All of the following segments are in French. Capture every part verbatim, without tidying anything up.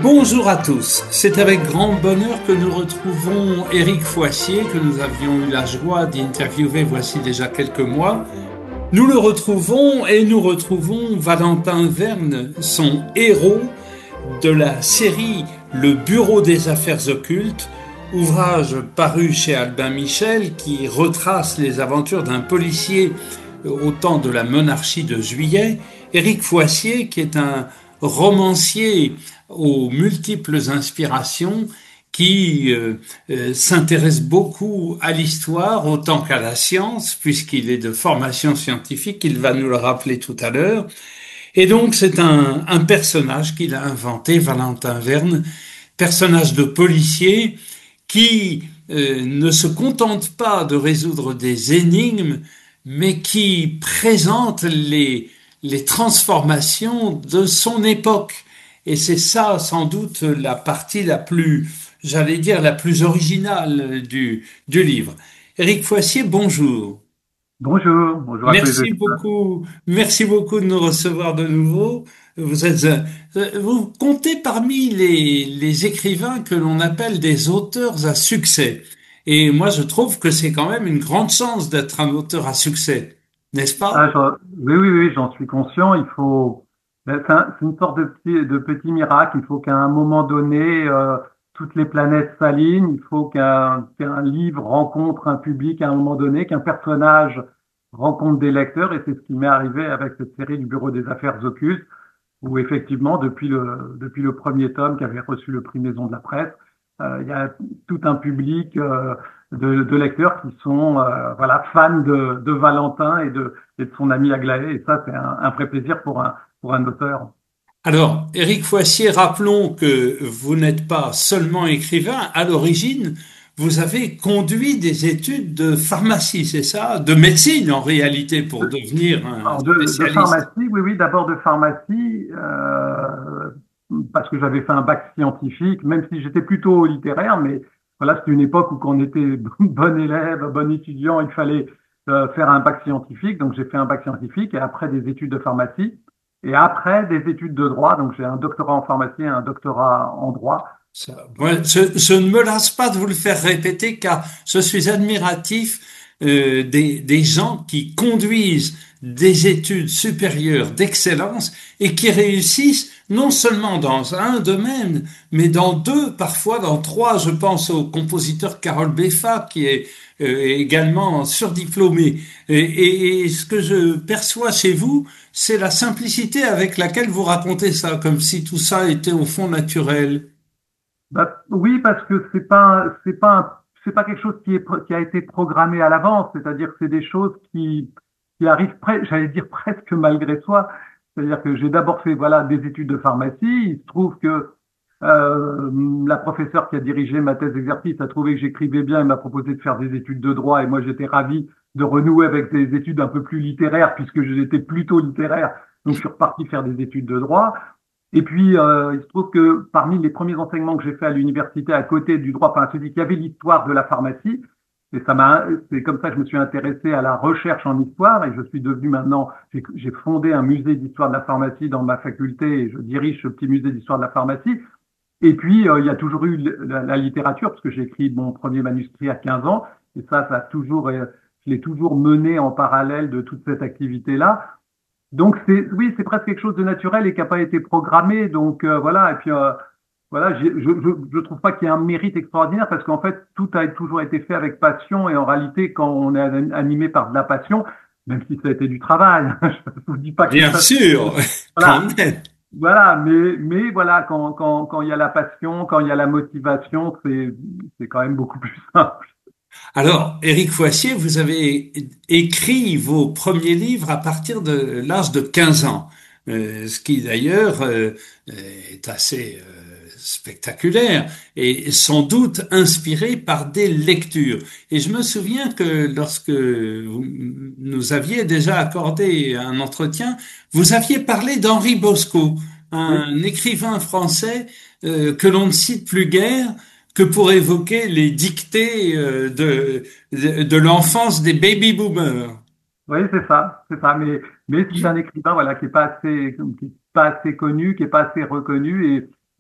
Bonjour à tous, c'est avec grand bonheur que nous retrouvons Éric Foissier, que nous avions eu la joie d'interviewer voici déjà quelques mois. Nous le retrouvons et nous retrouvons Valentin Verne, son héros de la série Le Bureau des Affaires Occultes, ouvrage paru chez Albin Michel qui retrace les aventures d'un policier au temps de la monarchie de Juillet. Éric Foissier, qui est un romancier aux multiples inspirations, qui euh, euh, s'intéresse beaucoup à l'histoire autant qu'à la science, puisqu'il est de formation scientifique, il va nous le rappeler tout à l'heure. Et donc c'est un, un personnage qu'il a inventé, Valentin Verne, personnage de policier qui euh, ne se contente pas de résoudre des énigmes, mais qui présente les, les transformations de son époque. Et c'est ça, sans doute, la partie la plus, j'allais dire, la plus originale du, du livre. Éric Foissier, bonjour. Bonjour, bonjour à tous les deux. Merci beaucoup, merci beaucoup de nous recevoir de nouveau. Vous êtes, euh, vous comptez parmi les, les écrivains que l'on appelle des auteurs à succès. Et moi, je trouve que c'est quand même une grande chance d'être un auteur à succès, n'est-ce Ah, pas? j'en- oui, oui, oui, j'en suis conscient. Il faut, ben, c'est un- c'est une sorte de petit, de petit miracle. Il faut qu'à un moment donné, euh, toutes les planètes s'alignent. Il faut qu'un qu'un livre rencontre un public à un moment donné, qu'un personnage rencontre des lecteurs. Et c'est ce qui m'est arrivé avec cette série du Bureau des Affaires Occultes, où effectivement, depuis le, depuis le premier tome qui avait reçu le prix Maison de la Presse, euh, il y a tout un public euh, de, de lecteurs qui sont euh, voilà, fans de, de Valentin et de, et de son ami Aglaé. Et ça, c'est un, un vrai plaisir pour un, pour un auteur. Alors, Éric Foissier, rappelons que vous n'êtes pas seulement écrivain. À l'origine, vous avez conduit des études de pharmacie, c'est ça? De médecine, en réalité, pour devenir un Alors de, de spécialiste. pharmacie, oui, oui, d'abord de pharmacie, euh, parce que j'avais fait un bac scientifique, même si j'étais plutôt littéraire, mais voilà, c'était une époque où quand on était bon élève, bon étudiant, il fallait euh, faire un bac scientifique, donc j'ai fait un bac scientifique et après des études de pharmacie et après des études de droit, donc j'ai un doctorat en pharmacie et un doctorat en droit. Ça, moi, je, je ne me lasse pas de vous le faire répéter car je suis admiratif euh, des, des gens qui conduisent des études supérieures d'excellence et qui réussissent non seulement dans un domaine, mais dans deux, parfois dans trois. Je pense au compositeur Carole Beffa qui est euh, également surdiplômé. Et, et, et ce que je perçois chez vous, c'est la simplicité avec laquelle vous racontez ça, comme si tout ça était au fond naturel. Bah, oui, parce que c'est pas, c'est pas, un- c'est pas quelque chose qui est, pro- qui a été programmé à l'avance. C'est-à-dire que c'est des choses qui, qui arrivent, pre- j'allais dire presque malgré soi. C'est-à-dire que j'ai d'abord fait, voilà, des études de pharmacie. Il se trouve que euh, la professeure qui a dirigé ma thèse d'exercice a trouvé que j'écrivais bien et m'a proposé de faire des études de droit. Et moi, j'étais ravi de renouer avec des études un peu plus littéraires puisque j'étais plutôt littéraire. Donc, je suis reparti faire des études de droit. Et puis, euh, il se trouve que parmi les premiers enseignements que j'ai fait à l'université, à côté du droit pharmaceutique, il y avait l'histoire de la pharmacie. Et ça m'a, c'est comme ça que je me suis intéressé à la recherche en histoire. Et je suis devenu maintenant, j'ai j'ai fondé un musée d'histoire de la pharmacie dans ma faculté et je dirige ce petit musée d'histoire de la pharmacie. Et puis, euh, il y a toujours eu la, la littérature, parce que j'ai écrit mon premier manuscrit à quinze ans. Et ça, ça a toujours, euh, je l'ai toujours mené en parallèle de toute cette activité-là. Donc c'est oui, c'est presque quelque chose de naturel et qui n'a pas été programmé. Donc euh, voilà. Et puis euh, voilà, j'ai- je, je je trouve pas qu'il y ait un mérite extraordinaire parce qu'en fait tout a toujours été fait avec passion et en réalité quand on est animé par de la passion, même si ça a été du travail, je vous dis pas que c'est Bien ça. sûr, Voilà, quand même. voilà. Mais mais voilà, quand quand quand il y a la passion, quand il y a la motivation, c'est c'est quand même beaucoup plus simple. Alors, Éric Foissier, vous avez écrit vos premiers livres à partir de l'âge de quinze ans, euh, ce qui d'ailleurs euh, est assez euh, spectaculaire et sans doute inspiré par des lectures. Et je me souviens que lorsque vous nous aviez déjà accordé un entretien, vous aviez parlé d'Henri Bosco, Oui. un écrivain français euh, que l'on ne cite plus guère que pour évoquer les dictées euh, de, de, de l'enfance des baby boomers. Oui, c'est ça, c'est ça. Mais, mais c'est un écrivain, voilà, qui est pas assez, qui est pas assez connu, qui est pas assez reconnu. Et,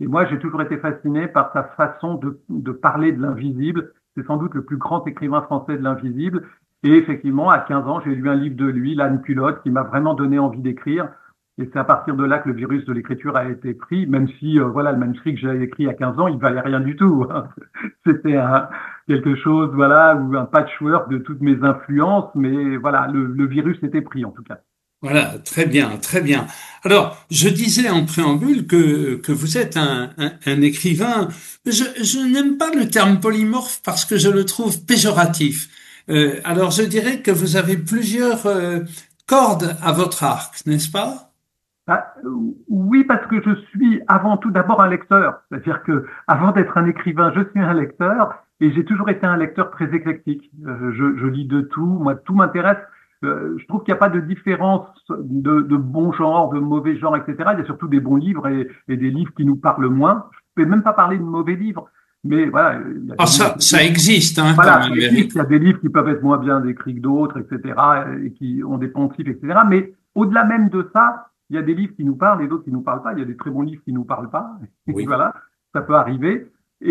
Et moi, j'ai toujours été fasciné par sa façon de, de parler de l'invisible. C'est sans doute le plus grand écrivain français de l'invisible. Et effectivement, à quinze ans, j'ai lu un livre de lui, L'âne culotte, qui m'a vraiment donné envie d'écrire. Et c'est à partir de là que le virus de l'écriture a été pris, même si euh, voilà, le manuscrit que j'ai écrit à quinze ans, il valait rien du tout. C'était un, quelque chose, voilà, ou un patchwork de toutes mes influences, mais voilà, le, le virus était pris en tout cas. Voilà, très bien, très bien. Alors, je disais en préambule que, que vous êtes un, un, un écrivain. Je, je n'aime pas le terme polymorphe parce que je le trouve péjoratif. Euh, alors, je dirais que vous avez plusieurs euh, cordes à votre arc, n'est-ce pas? Ah, euh, oui, parce que je suis avant tout d'abord un lecteur. C'est-à-dire que avant d'être un écrivain, je suis un lecteur et j'ai toujours été un lecteur très éclectique. Euh, je, je lis de tout, moi tout m'intéresse. Euh, je trouve qu'il n'y a pas de différence de, de bon genre, de mauvais genre, et cetera. Il y a surtout des bons livres et, et des livres qui nous parlent moins. Je ne peux même pas parler de mauvais livres, mais voilà, il y a Ah, des livres. ça, ça existe, hein, quand Voilà, ça même, existe. Eric. Il y a des livres qui peuvent être moins bien décrits que d'autres, et cetera, et qui ont des poncifs, et cetera. Mais au-delà même de ça, il y a des livres qui nous parlent et d'autres qui nous parlent pas. Il y a des très bons livres qui nous parlent pas. Oui. Voilà, ça peut arriver.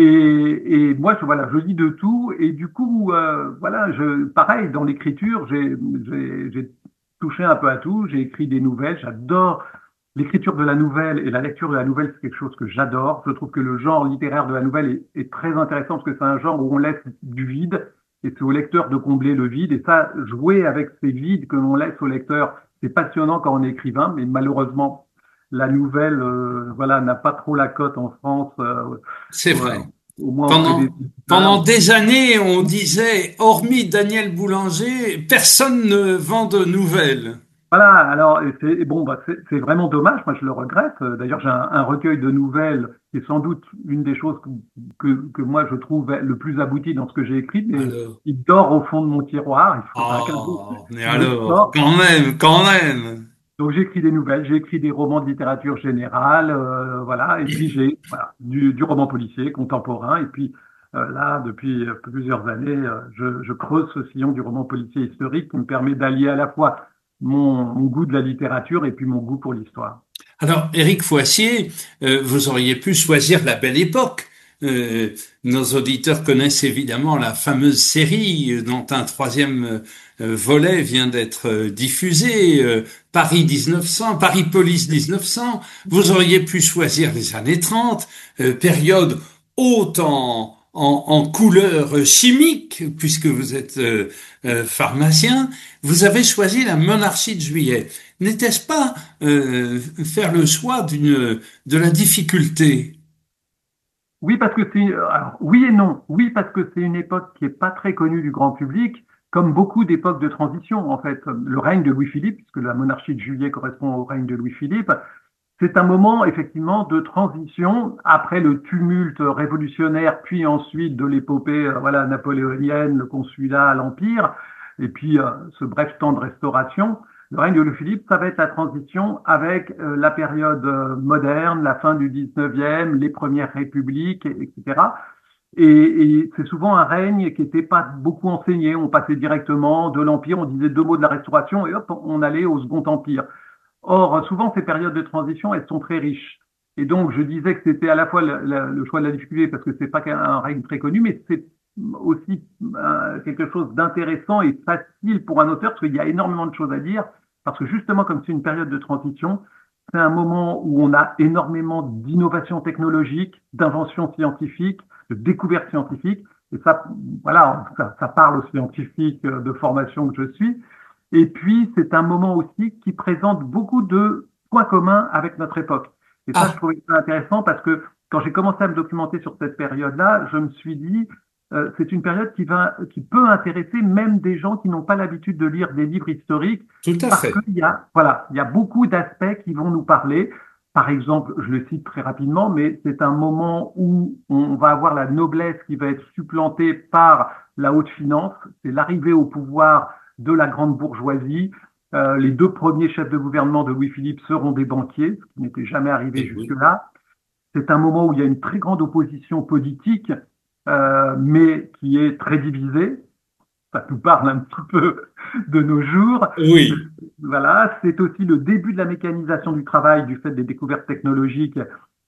Et, et moi, je, voilà, je lis de tout. Et du coup, euh, voilà, je, pareil, dans l'écriture, j'ai, j'ai, j'ai touché un peu à tout. J'ai écrit des nouvelles. J'adore l'écriture de la nouvelle et la lecture de la nouvelle, c'est quelque chose que j'adore. Je trouve que le genre littéraire de la nouvelle est, est très intéressant parce que c'est un genre où on laisse du vide et c'est au lecteur de combler le vide. Et ça, jouer avec ces vides que l'on laisse au lecteur, c'est passionnant quand on est écrivain, mais malheureusement, la nouvelle, euh, voilà, n'a pas trop la cote en France, euh, C'est au, vrai. au moins auprès des Pendant, pendant éditeurs. des années, on disait, hormis Daniel Boulanger, personne ne vend de nouvelles. Voilà, alors et c'est et bon, bah, c'est c'est vraiment dommage. Moi, je le regrette. Euh, D'ailleurs, j'ai un, un recueil de nouvelles qui est sans doute une des choses que, que, que moi je trouve le plus abouti dans ce que j'ai écrit, mais Alors, il dort au fond de mon tiroir. Il faudra qu'un jour oh, mais je le alors, sorte. quand même, quand même. Donc, j'ai écrit des nouvelles, j'ai écrit des romans de littérature générale, euh, voilà, et puis j'ai voilà, du, du roman policier contemporain, et puis euh, là, depuis euh, plusieurs années, euh, je, je creuse ce sillon du roman policier historique qui me permet d'allier à la fois mon, mon goût de la littérature et puis mon goût pour l'histoire. Alors, Éric Foissier, euh, vous auriez pu choisir la belle époque. Euh, nos auditeurs connaissent évidemment la fameuse série euh, dont un troisième euh, volet vient d'être euh, diffusé, euh, Paris dix-neuf cents, Paris Police dix-neuf cents. Vous auriez pu choisir les années trente, euh, période haute en, en, en couleurs chimiques, puisque vous êtes euh, euh, pharmacien. Vous avez choisi la monarchie de Juillet. N'était-ce pas euh, faire le choix d'une de la difficulté? Oui, parce que c'est, euh, alors, oui et non. Oui, parce que c'est une époque qui est pas très connue du grand public, comme beaucoup d'époques de transition, en fait. Le règne de Louis-Philippe, puisque la monarchie de Juillet correspond au règne de Louis-Philippe, c'est un moment, effectivement, de transition après le tumulte révolutionnaire, puis ensuite de l'épopée, euh, voilà, napoléonienne, le consulat, l'empire, et puis euh, ce bref temps de restauration. Le règne de Louis-Philippe, ça va être la transition avec euh, la période euh, moderne, la fin du dix-neuvième, les premières républiques, et cetera. Et, et c'est souvent un règne qui n'était pas beaucoup enseigné. On passait directement de l'Empire, on disait deux mots de la Restauration, et hop, on allait au Second Empire. Or, souvent, ces périodes de transition, elles sont très riches. Et donc, je disais que c'était à la fois le, le- le choix de la difficulté, parce que c'est pas qu'un règne très connu, mais c'est aussi euh, quelque chose d'intéressant et facile pour un auteur, parce qu'il y a énormément de choses à dire, parce que justement, comme c'est une période de transition, c'est un moment où on a énormément d'innovations technologiques, d'inventions scientifiques, de découvertes scientifiques, et ça, voilà, ça, ça parle aux scientifiques de formation que je suis. Et puis, c'est un moment aussi qui présente beaucoup de points communs avec notre époque. Et ça, je Ah, trouvais ça intéressant parce que quand j'ai commencé à me documenter sur cette période-là, je me suis dit, euh, c'est une période qui va, qui peut intéresser même des gens qui n'ont pas l'habitude de lire des livres historiques tout à parce fait. qu'il y a, voilà, il y a beaucoup d'aspects qui vont nous parler. Par exemple, je le cite très rapidement, mais c'est un moment où on va avoir la noblesse qui va être supplantée par la haute finance. C'est l'arrivée au pouvoir de la grande bourgeoisie. Euh, les deux premiers chefs de gouvernement de Louis-Philippe seront des banquiers, ce qui n'était jamais arrivé Eh oui. jusque-là. C'est un moment où il y a une très grande opposition politique, euh, mais qui est très divisée. Ça nous parle un petit peu de nos jours. Oui. Voilà, c'est aussi le début de la mécanisation du travail du fait des découvertes technologiques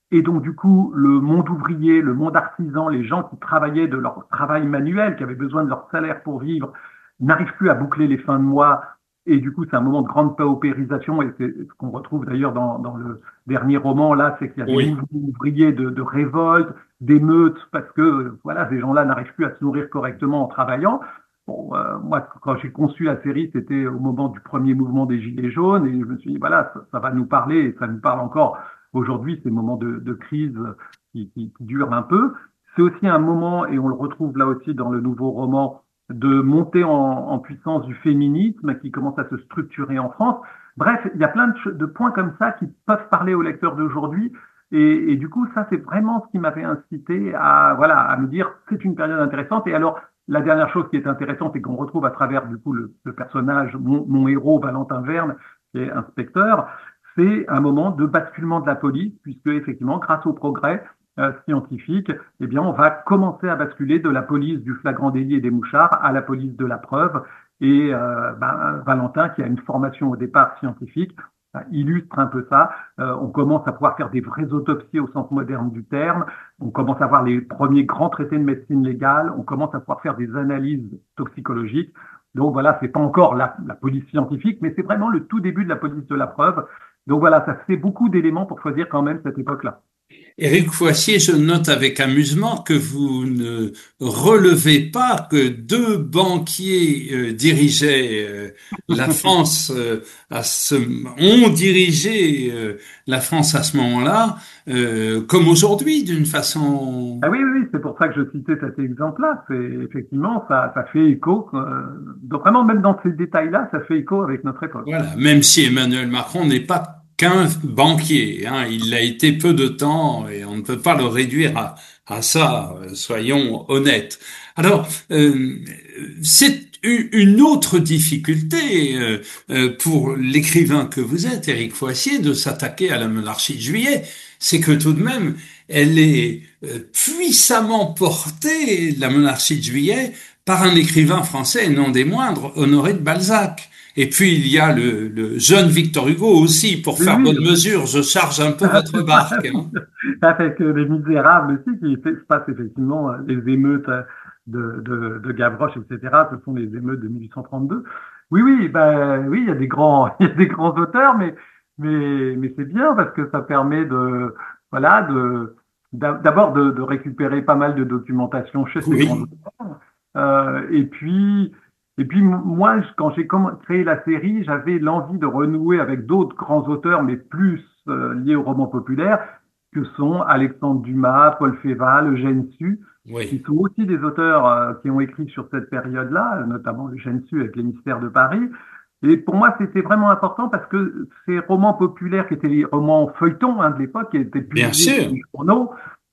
Et donc, du coup, le monde ouvrier, le monde artisan, les gens qui travaillaient de leur travail manuel, qui avaient besoin de leur salaire pour vivre, n'arrivent plus à boucler les fins de mois. Et du coup, c'est un moment de grande paupérisation. Et c'est ce qu'on retrouve d'ailleurs dans, dans le dernier roman, là, c'est qu'il y a des Oui. mouvements ouvriers de, de révolte, d'émeutes, parce que, voilà, ces gens-là n'arrivent plus à se nourrir correctement en travaillant. Bon, euh, moi, quand j'ai conçu la série, c'était au moment du premier mouvement des Gilets jaunes, et je me suis dit, voilà, ça, ça va nous parler, et ça nous parle encore aujourd'hui, ces moments de, de crise qui, qui, qui durent un peu. C'est aussi un moment, et on le retrouve là aussi dans le nouveau roman, de montée en, en puissance du féminisme qui commence à se structurer en France. Bref, il y a plein de, de points comme ça qui peuvent parler aux lecteurs d'aujourd'hui. Et, et du coup, ça, c'est vraiment ce qui m'avait incité à, voilà, à me dire, c'est une période intéressante. Et alors, la dernière chose qui est intéressante et qu'on retrouve à travers, du coup, le, le personnage, mon, mon héros, Valentin Verne, qui est inspecteur, c'est un moment de basculement de la police, puisque effectivement, grâce au progrès euh, scientifique, eh bien, on va commencer à basculer de la police du flagrant délit et des mouchards à la police de la preuve. Et euh, ben, Valentin, qui a une formation au départ scientifique, illustre un peu ça. Euh, on commence à pouvoir faire des vraies autopsies au sens moderne du terme. On commence à voir les premiers grands traités de médecine légale. On commence à pouvoir faire des analyses toxicologiques. Donc voilà, c'est pas encore la, la police scientifique, mais c'est vraiment le tout début de la police de la preuve. Donc voilà, ça fait beaucoup d'éléments pour choisir quand même cette époque-là. Éric Foissier, je note avec amusement que vous ne relevez pas que deux banquiers euh, dirigeaient euh, la France euh, à ce, ont dirigé euh, la France à ce moment-là, euh, comme aujourd'hui, d'une façon. Ah oui, oui, oui, c'est pour ça que je citais cet exemple-là. C'est effectivement, ça, ça fait écho. Euh, donc vraiment, même dans ces détails-là, ça fait écho avec notre époque. Voilà, même si Emmanuel Macron n'est pas qu'un banquier, hein, il l'a été peu de temps et on ne peut pas le réduire à, à ça, euh, soyons honnêtes. Alors, euh, c'est u- une autre difficulté euh, euh, pour l'écrivain que vous êtes, Éric Foissier, de s'attaquer à la monarchie de Juillet, c'est que tout de même, elle est euh, puissamment portée, la monarchie de Juillet, par un écrivain français, et non des moindres, Honoré de Balzac. Et puis il y a le, le jeune Victor Hugo aussi, pour Oui, faire oui, bonne mesure, je charge un peu votre barque. Hein. avec euh, Les Misérables aussi, qui fait- se passe effectivement euh, les émeutes euh, de, de, de Gavroche, et cetera. Ce sont les émeutes de mille huit cent trente-deux. Oui, oui, ben oui, il y a des grands, il y a des grands auteurs, mais mais mais c'est bien parce que ça permet de voilà de d'a- d'abord de, de récupérer pas mal de documentation chez ces grands Oui, auteurs. Euh, et puis et puis m- moi, je- quand j'ai comm- créé la série, j'avais l'envie de renouer avec d'autres grands auteurs, mais plus euh, liés au roman populaire que sont Alexandre Dumas, Paul Féval, Eugène Sue, qui oui, sont aussi des auteurs euh, qui ont écrit sur cette période-là, notamment Eugène Sue avec Les Mystères de Paris. Et pour moi, c'était vraiment important parce que ces romans populaires, qui étaient les romans feuilletons hein, de l'époque, qui étaient bien publiés dans sûr. les journaux,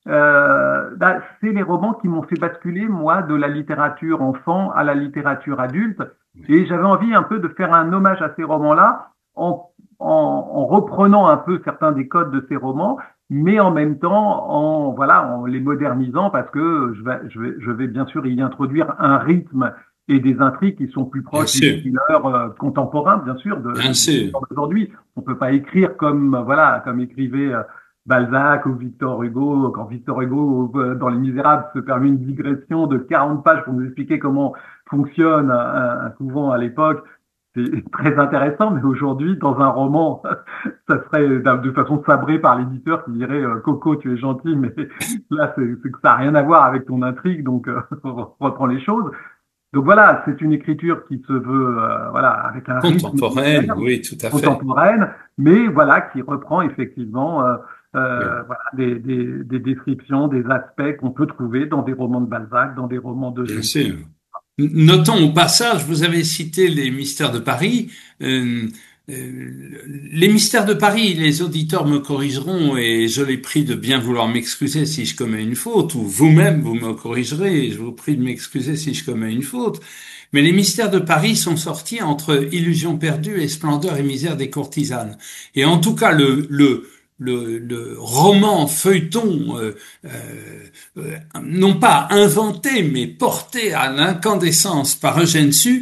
euh, bah, c'est les romans qui m'ont fait basculer, moi, de la littérature enfant à la littérature adulte. Et j'avais envie un peu de faire un hommage à ces romans-là en, en, en reprenant un peu certains des codes de ces romans mais en même temps en voilà en les modernisant parce que je vais je vais je vais bien sûr y introduire un rythme et des intrigues qui sont plus Bien proches du sûr, thriller euh, contemporain bien sûr de, bien de sûr. d'aujourd'hui. On peut pas écrire comme euh, voilà comme écrivait euh, Balzac ou Victor Hugo quand Victor Hugo euh, dans Les Misérables se permet une digression de quarante pages pour nous expliquer comment fonctionne un, un couvent à l'époque. C'est très intéressant, mais aujourd'hui, dans un roman, ça serait de façon sabrée par l'éditeur qui dirait euh, Coco, tu es gentil, mais là, c'est c'est que ça n'a rien à voir avec ton intrigue, donc euh, on reprend les choses. Donc voilà, c'est une écriture qui se veut, euh, voilà, avec un rythme Contemporaine, moderne, oui, tout à fait. contemporaine, mais voilà, qui reprend effectivement euh, Oui, euh, voilà, des, des, des descriptions, des aspects qu'on peut trouver dans des romans de Balzac, dans des romans de bien Jean. sûr. Notons au passage, vous avez cité les mystères de Paris. Euh, euh, les mystères de Paris, les auditeurs me corrigeront et je les prie de bien vouloir m'excuser si je commets une faute, ou vous-même vous me corrigerez et je vous prie de m'excuser si je commets une faute. Mais les mystères de Paris sont sortis entre Illusions perdues et Splendeur et misère des courtisanes. Et en tout cas, le, le, le, le roman feuilleton euh, euh, euh, non pas inventé, mais porté à l'incandescence par Eugène Sue,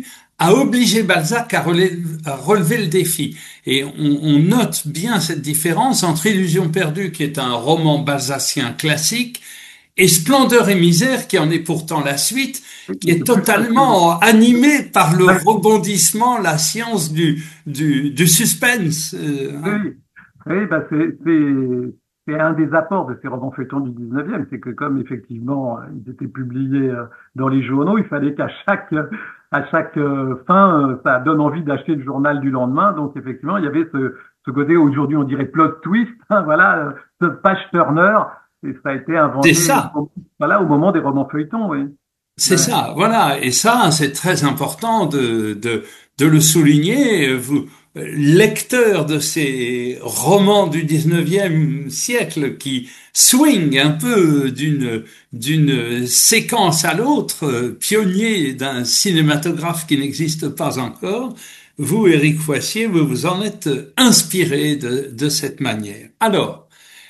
a obligé Balzac à relever, à relever le défi. Et on, on note bien cette différence entre Illusion perdue, qui est un roman balzacien classique, et Splendeur et misère, qui en est pourtant la suite, qui Mais est c'est plus facile. totalement animée par le Ouais, rebondissement, la science du, du, du suspense. euh, oui, hein. oui, oui, bah c'est c'est c'est un des apports de ces romans feuilletons du dix-neuvième, c'est que comme effectivement euh, ils étaient publiés euh, dans les journaux, il fallait qu'à chaque euh, à chaque euh, fin, euh, ça donne envie d'acheter le journal du lendemain. Donc effectivement, il y avait ce ce côté aujourd'hui on dirait plot twist, hein, voilà, euh, ce page turner, et ça a été C'est inventé ça. au, voilà au moment des romans feuilletons, oui. C'est Ouais. ça, voilà. Et ça, c'est très important de, de, de le souligner. Vous, lecteur de ces romans du dix-neuvième siècle qui swing un peu d'une, d'une séquence à l'autre, euh, pionnier d'un cinématographe qui n'existe pas encore, vous, Éric Foissier, vous vous en êtes inspiré de, de cette manière. Alors,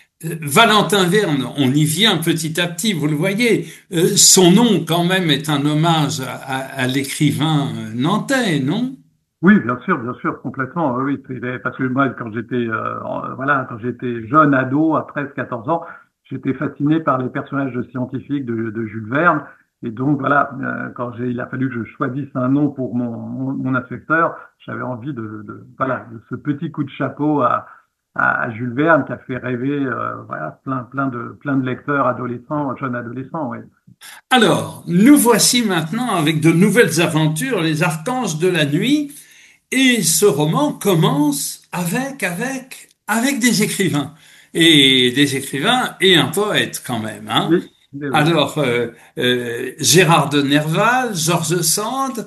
Valentin Verne, on y vient petit à petit, vous le voyez. Euh, son nom, quand même, est un hommage à, à- à l'écrivain euh, nantais, non? Oui, bien sûr, bien sûr, complètement. Oui, oui, c'est- parce que moi, quand j'étais, euh, en- voilà, quand j'étais jeune ado, à treize, quatorze ans, j'étais fasciné par les personnages scientifiques de, de Jules Verne. Et donc, voilà, euh, quand j'ai, il a fallu que je choisisse un nom pour mon, mon, mon inspecteur, j'avais envie de, de, voilà, de ce petit coup de chapeau à, à, à Jules Verne qui a fait rêver, euh, voilà, plein, plein de, plein de lecteurs adolescents, jeunes adolescents, oui. Alors, nous voici maintenant avec de nouvelles aventures, les Archanges de la nuit, et ce roman commence avec, avec, avec des écrivains. Et des écrivains et un poète quand même, hein. Oui, oui, oui. Alors, euh, euh, Gérard de Nerval, George Sand,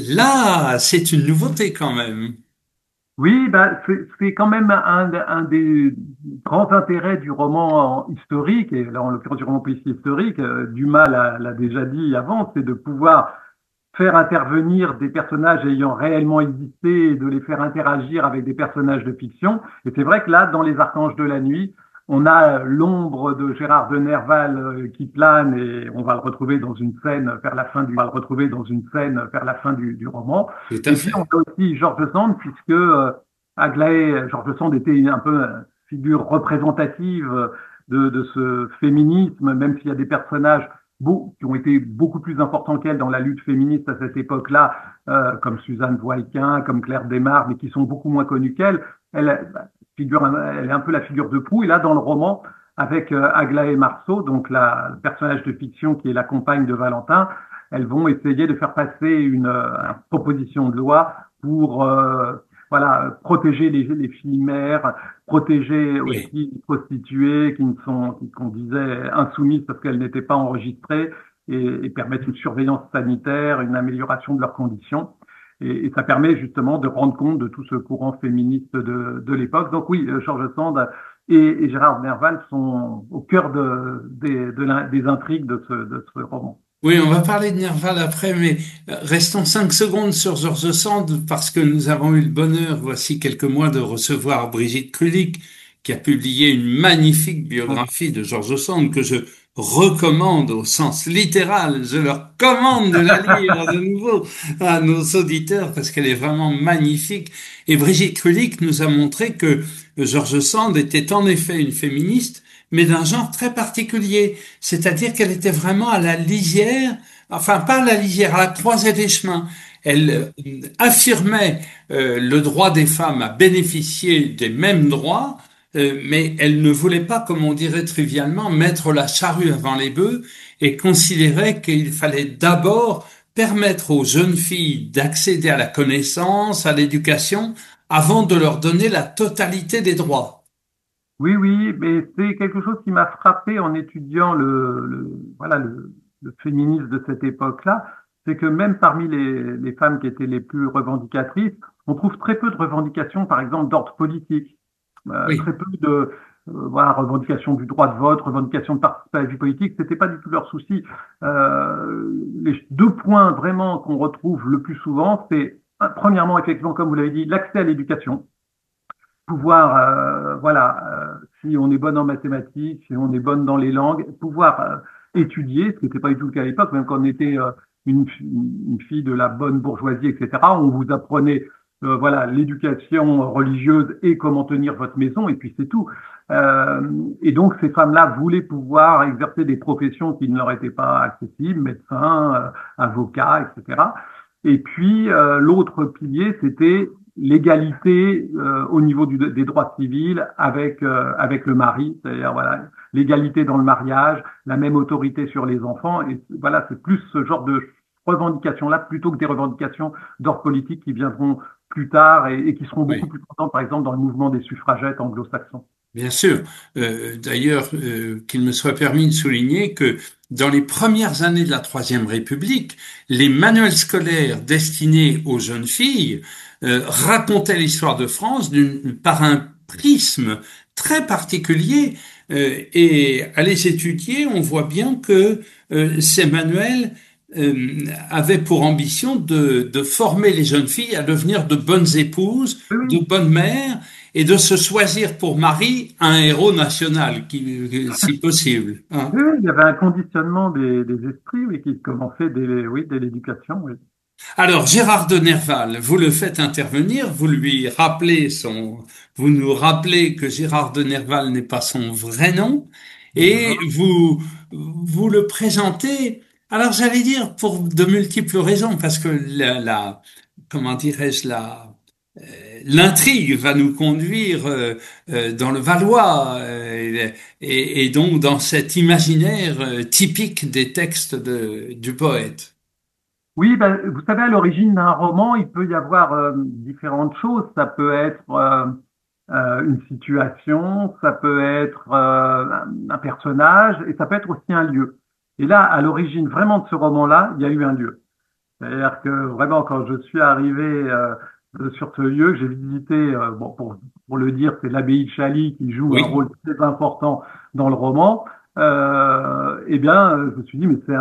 là, c'est une nouveauté quand même. Oui, bah, c'est c'est quand même un, un des grands intérêts du roman historique, et là en l'occurrence du roman policier historique, euh, Dumas l'a l'a déjà dit avant, c'est de pouvoir faire intervenir des personnages ayant réellement existé et de les faire interagir avec des personnages de fiction. Et c'est vrai que là, dans Les Archanges de la nuit, on a l'ombre de Gérard de Nerval euh, qui plane et on va le retrouver dans une scène vers la fin du, on va le retrouver dans une scène vers la fin du, du roman. Tout à Et puis on fait. a aussi George Sand puisque euh, Aglaé, George Sand était un peu une figure représentative de, de ce féminisme, même s'il y a des personnages beau, qui ont été beaucoup plus importants qu'elle dans la lutte féministe à cette époque-là, euh, comme Suzanne Voiquin, comme Claire Desmarres, mais qui sont beaucoup moins connues qu'elle. Elle, bah, figure, elle est un peu la figure de proue. Et là, dans le roman, avec euh, Aglaé Marceau, donc la, le personnage de fiction qui est la compagne de Valentin, elles vont essayer de faire passer une, euh, une proposition de loi pour euh, voilà, protéger les, les filles mères, protéger aussi Oui. les prostituées qui ne sont, qu'on disait insoumises parce qu'elles n'étaient pas enregistrées et, et permettre une surveillance sanitaire, une amélioration de leurs conditions. Et, et ça permet justement de rendre compte de tout ce courant féministe de, de l'époque. Donc oui, George Sand et, et Gérard Nerval sont au cœur de, des, de des intrigues de ce, de ce roman. Oui, on va parler de Nerval après, mais euh, restons cinq secondes sur George Sand parce que nous avons eu le bonheur, voici quelques mois, de recevoir Brigitte Krulik, qui a publié une magnifique biographie de George Sand que je recommande au sens littéral. Je leur commande de la lire de nouveau à nos auditeurs parce qu'elle est vraiment magnifique. Et Brigitte Krulik nous a montré que George Sand était en effet une féministe, mais d'un genre très particulier. C'est-à-dire qu'elle était vraiment à la lisière, enfin pas à la lisière, à la croisée des chemins. Elle euh, affirmait euh, le droit des femmes à bénéficier des mêmes droits, euh, mais elle ne voulait pas, comme on dirait trivialement, mettre la charrue avant les bœufs et considérait qu'il fallait d'abord permettre aux jeunes filles d'accéder à la connaissance, à l'éducation, avant de leur donner la totalité des droits. Oui, oui, mais c'est quelque chose qui m'a frappé en étudiant le, le voilà le, le féminisme de cette époque-là, c'est que même parmi les, les femmes qui étaient les plus revendicatrices, on trouve très peu de revendications, par exemple, d'ordre politique, Euh, Oui, très peu de euh, voilà revendications du droit de vote, revendications de participer à la vie politique, c'était pas du tout leur souci. Euh, les deux points vraiment qu'on retrouve le plus souvent, c'est euh, premièrement, effectivement, comme vous l'avez dit, l'accès à l'éducation pouvoir, euh, voilà, euh, si on est bonne en mathématiques, si on est bonne dans les langues, pouvoir euh, étudier, ce qui n'était pas du tout le cas à l'époque, même quand on était euh, une, une fille de la bonne bourgeoisie, et cetera. On vous apprenait euh, voilà l'éducation religieuse et comment tenir votre maison, et puis c'est tout. Euh, et donc ces femmes-là voulaient pouvoir exercer des professions qui ne leur étaient pas accessibles, médecins, euh, avocats, et cetera. Et puis euh, l'autre pilier, c'était l'égalité euh, au niveau du, des droits civils avec euh, avec le mari, c'est-à-dire voilà l'égalité dans le mariage, la même autorité sur les enfants. Et voilà, c'est plus ce genre de revendications-là plutôt que des revendications d'ordre politique qui viendront plus tard et, et qui seront beaucoup Oui. plus présentes, par exemple, dans le mouvement des suffragettes anglo-saxons. Bien sûr. Euh, d'ailleurs, euh, qu'il me soit permis de souligner que dans les premières années de la Troisième République, les manuels scolaires destinés aux jeunes filles euh, racontaient l'histoire de France d'une- par un prisme très particulier. Euh, et à les étudier, on voit bien que euh, ces manuels euh, avaient pour ambition de, de former les jeunes filles à devenir de bonnes épouses, Oui, de oui, bonnes mères et de se choisir pour mari un héros national, qui, si possible. Hein. oui, oui, il y avait un conditionnement des, des esprits, oui, qui commençait dès, oui, dès l'éducation, oui. Alors, Gérard de Nerval, vous le faites intervenir, vous lui rappelez son, vous nous rappelez que Gérard de Nerval n'est pas son vrai nom, et Non. vous, vous le présentez, alors j'allais dire pour de multiples raisons, parce que la, la comment dirais-je, la, euh, l'intrigue va nous conduire euh, euh, dans le Valois, euh, et, et donc dans cet imaginaire euh, typique des textes de, du poète. Oui, ben, vous savez, à l'origine d'un roman, il peut y avoir euh, différentes choses. Ça peut être euh, euh, une situation, ça peut être euh, un un personnage, et ça peut être aussi un lieu. Et là, à l'origine vraiment de ce roman-là, il y a eu un lieu. C'est-à-dire que vraiment, quand je suis arrivé euh, sur ce lieu, que j'ai visité, euh, bon, pour, pour le dire, c'est l'abbaye de Chaly qui joue un Oui. rôle très important dans le roman. Euh, eh bien, je me suis dit, mais c'est